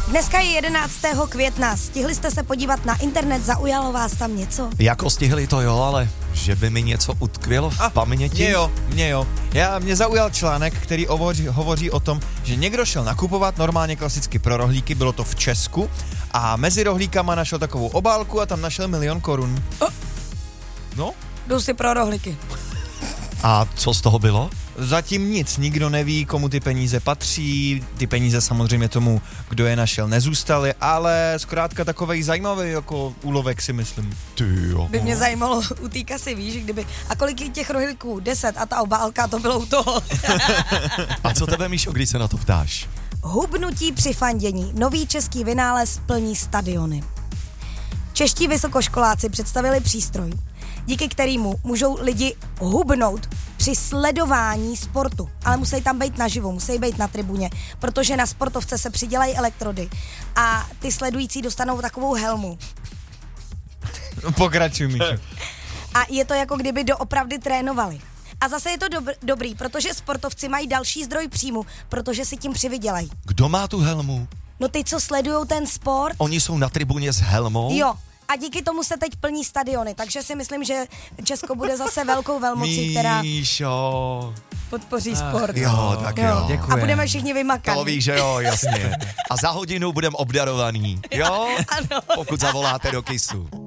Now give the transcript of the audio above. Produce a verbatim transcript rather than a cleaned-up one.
Dneska je jedenáctého května. Stihli jste se podívat na internet, zaujalo vás tam něco? Jako stihli to jo, ale že by mi něco utkvělo v A, paměti? Mě jo, mě jo. Já, mě zaujal článek, který hovoří, hovoří o tom, že někdo šel nakupovat normálně klasicky pro rohlíky, bylo to v Česku, a mezi rohlíkama našel takovou obálku a tam našel milion korun. Oh. No? Jdu si pro rohlíky. A co z toho bylo? Zatím nic, nikdo neví, komu ty peníze patří, ty peníze samozřejmě tomu, kdo je našel, nezůstaly, ale zkrátka takovej zajímavý jako úlovek, si myslím. Ty jo. By mě zajímalo, u té kasy, víš, kdyby, a kolik je těch rohlíků? Deset a ta obálka, to bylo u toho. A co tebe, Míšo, když se na to ptáš? Hubnutí při fandění. Nový český vynález plní stadiony. Čeští vysokoškoláci představili přístroj, díky kterému můžou lidi hubnout při sledování sportu. Ale musí tam být naživo, musí být na tribuně, protože na sportovce se přidělají elektrody a ty sledující dostanou takovou helmu. No, pokračuj, Míšo. A je to jako kdyby doopravdy trénovali. A zase je to dobr- dobrý, protože sportovci mají další zdroj příjmu, protože si tím přivydělají. Kdo má tu helmu? No ty, co sledujou ten sport? Oni jsou na tribuně s helmou? Jo. A díky tomu se teď plní stadiony, takže si myslím, že Česko bude zase velkou velmocí, která Míšo. podpoří sport. Jo, tak jo. Děkuji. A budeme všichni vymakaní. To víš, že jo, jasně. A za hodinu budeme obdarovaný, jo? Ano. Pokud zavoláte do Kissu.